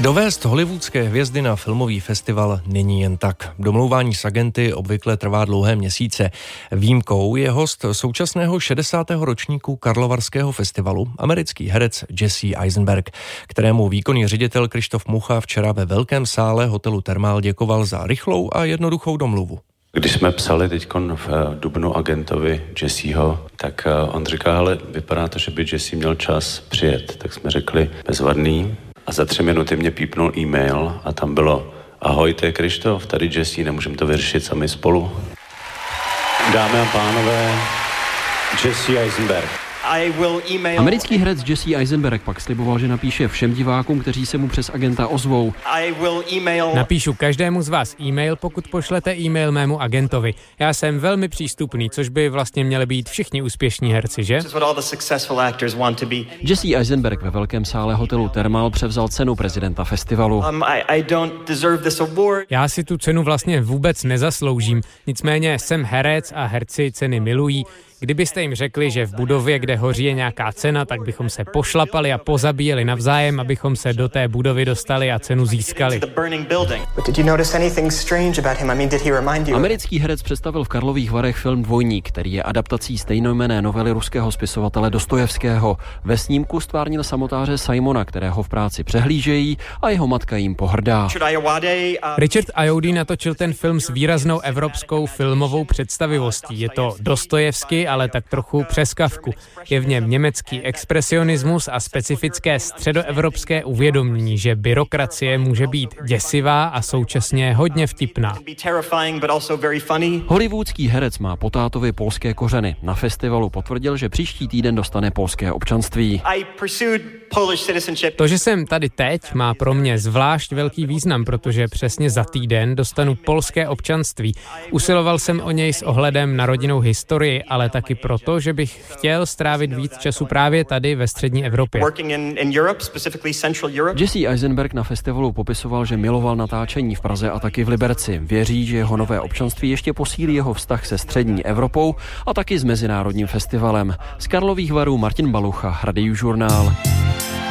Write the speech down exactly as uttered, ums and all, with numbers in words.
Dovést hollywoodské hvězdy na filmový festival není jen tak. Domlouvání s agenty obvykle trvá dlouhé měsíce. Výjimkou je host současného šedesátého ročníku Karlovarského festivalu, americký herec Jesse Eisenberg, kterému výkonný ředitel Krištof Mucha včera ve velkém sále hotelu Thermal děkoval za rychlou a jednoduchou domluvu. Když jsme psali teďkon v dubnu agentovi Jesseho, tak on říká, ale vypadá to, že by Jesse měl čas přijet. Tak jsme řekli bezvadný. A za tři minuty mě pípnul e-mail a tam bylo: ahoj, to je Krištof, tady Jesse, nemůžeme to vyřešit sami spolu. Dámy a pánové, Jesse Eisenberg. Americký herec Jesse Eisenberg pak sliboval, že napíše všem divákům, kteří se mu přes agenta ozvou. Napíšu každému z vás e-mail, pokud pošlete e-mail mému agentovi. Já jsem velmi přístupný, což by vlastně měli být všichni úspěšní herci, že? Jesse Eisenberg ve velkém sále hotelu Thermal převzal cenu prezidenta festivalu. Já si tu cenu vlastně vůbec nezasloužím, nicméně jsem herec a herci ceny milují. Kdybyste jim řekli, že v budově, kde hoří, je nějaká cena, tak bychom se pošlapali a pozabíjeli navzájem, abychom se do té budovy dostali a cenu získali. Americký herec představil v Karlových Varech film Dvojník, který je adaptací stejnojmenné novely ruského spisovatele Dostojevského. Ve snímku stvárnil samotáře Simona, kterého v práci přehlížejí, a jeho matka jim pohrdá. Richard Ayoade natočil ten film s výraznou evropskou filmovou představivostí. Je to Dostojevský, ale tak trochu přes Kafku. Je v něm německý expresionismus a specifické středoevropské uvědomění, že byrokracie může být děsivá a současně hodně vtipná. Hollywoodský herec má po tátovi polské kořeny. Na festivalu potvrdil, že příští týden dostane polské občanství. To, že jsem tady teď, má pro mě zvlášť velký význam, protože přesně za týden dostanu polské občanství. Usiloval jsem o něj s ohledem na rodinnou historii, ale taky proto, že bych chtěl strávit víc času právě tady ve střední Evropě. Jesse Eisenberg na festivalu popisoval, že miloval natáčení v Praze a taky v Liberci. Věří, že jeho nové občanství ještě posílí jeho vztah se střední Evropou a taky s mezinárodním festivalem. Z Karlových Varů Martin Balucha, Radiožurnál.